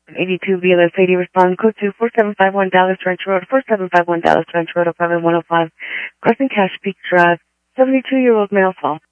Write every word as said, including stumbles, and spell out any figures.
eighty-two B L S eighty, respond code to four seven five one Dallas Ranch Road, four seven five one Dallas Ranch Road, apartment one oh five, Crescent Cache Peak Drive, seventy-two-year-old male fall.